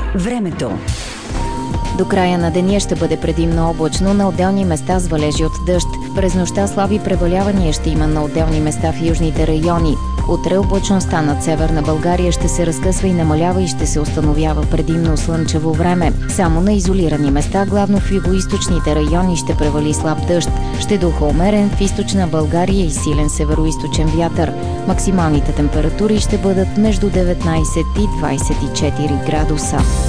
Времето. До края на деня ще бъде предимно облачно, на отделни места с валежи от дъжд. През нощта слаби превалявания ще има на отделни места в южните райони. Утре облачността над северна България ще се разкъсва и намалява и ще се установява предимно слънчево време. Само на изолирани места, главно в югоизточните райони, ще превали слаб дъжд. Ще духа умерен в източна България и силен североизточен вятър. Максималните температури ще бъдат между 19 и 24 градуса.